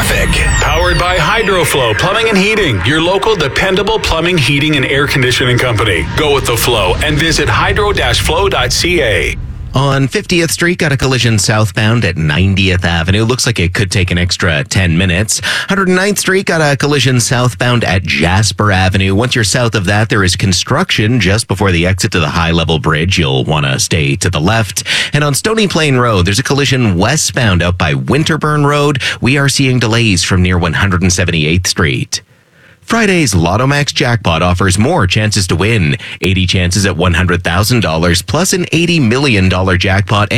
traffic. Powered by HydroFlow Plumbing and Heating, your local dependable plumbing, heating, and air conditioning company. Go with the flow and visit hydro-flow.ca. On 50th Street, got a collision southbound at 90th Avenue. Looks like it could take an extra 10 minutes. 109th Street, got a collision southbound at Jasper Avenue. Once you're south of that, there is construction just before the exit to the high-level bridge. You'll want to stay to the left. And on Stony Plain Road, there's a collision westbound out by Winterburn Road. We are seeing delays from near 178th Street. Friday's Lotto Max jackpot offers more chances to win. 80 chances at $100,000 plus an $80 million jackpot.